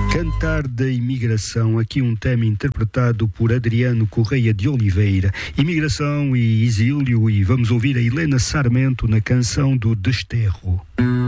Cantar da imigração, aqui um tema interpretado por Adriano Correia de Oliveira. Imigração e exílio, e vamos ouvir a Helena Sarmento na canção do Desterro.